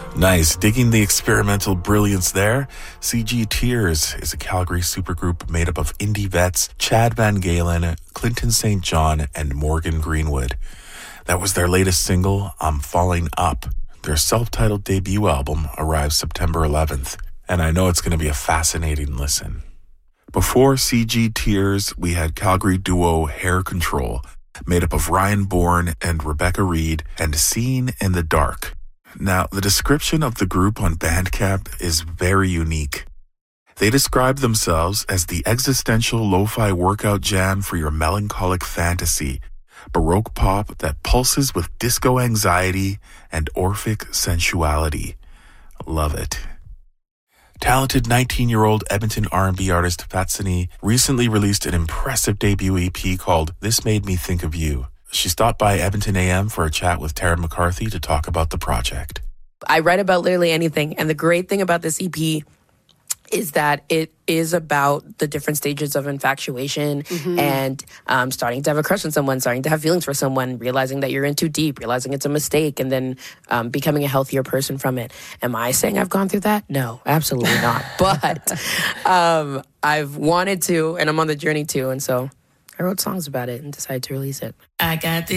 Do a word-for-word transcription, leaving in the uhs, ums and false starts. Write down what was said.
Nice. Digging the experimental brilliance there. C G Tears is a Calgary supergroup made up of indie vets Chad Van Galen, Clinton Saint John, and Morgan Greenwood. That was their latest single, I'm Falling Up. Their self-titled debut album arrives September eleventh, and I know it's going to be a fascinating listen. Before C G Tears, we had Calgary duo Hair Control, made up of Ryan Bourne and Rebecca Reed, and Seen in the Dark. Now, the description of the group on Bandcamp is very unique. They describe themselves as the existential lo-fi workout jam for your melancholic fantasy, Baroque pop that pulses with disco anxiety and Orphic sensuality. Love it. Talented nineteen-year-old Edmonton R and B artist Fatsani recently released an impressive debut E P called This Made Me Think of You. She stopped by Edmonton A M for a chat with Tara McCarthy to talk about the project. I write about literally anything, and the great thing about this E P is that it is about the different stages of infatuation mm-hmm. and um, starting to have a crush on someone, starting to have feelings for someone, realizing that you're in too deep, realizing it's a mistake, and then um, becoming a healthier person from it. Am I saying I've gone through that? No, absolutely not. But um, I've wanted to, and I'm on the journey too, and so I wrote songs about it and decided to release it. I got this.